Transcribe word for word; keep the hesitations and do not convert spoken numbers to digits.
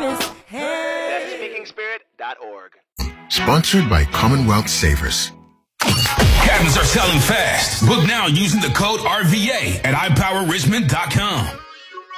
purpose. Hey. That's speaking spirit dot org. Sponsored by Commonwealth Savers. Cabins are selling fast. Book now using the code R V A at i power richmond dot com.